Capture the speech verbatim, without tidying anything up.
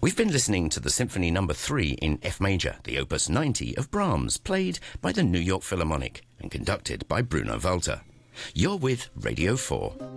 We've been listening to the Symphony Number three in F Major, the Opus ninety of Brahms, played by the New York Philharmonic and conducted by Bruno Walter. You're with Radio four.